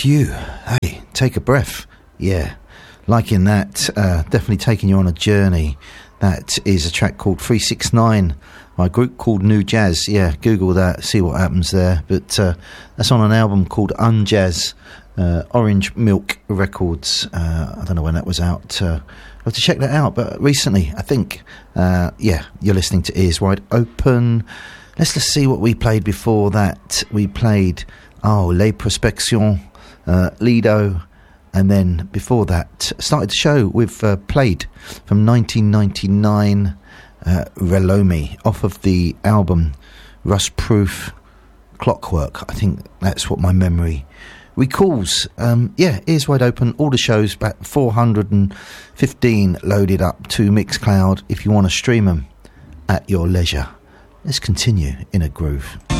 Phew. Hey, take a breath. Yeah, liking that. Definitely taking you on a journey. That is a track called 369 by a group called New Jazz. Yeah, Google that, see what happens there. But that's on an album called Unjazz, Orange Milk Records. I don't know when that was out. I'll have to check that out, but recently, I think. Yeah, you're listening to Ears Wide Open. Let's just see what we played before that. We played Les Prospections, Lido, and then before that started the show with Played from 1999, Relomi, off of the album Rust Proof Clockwork. I think that's what my memory recalls. Yeah, Ears Wide Open, all the shows, about 415 loaded up to Mixcloud if you want to stream them at your leisure. Let's continue in a groove.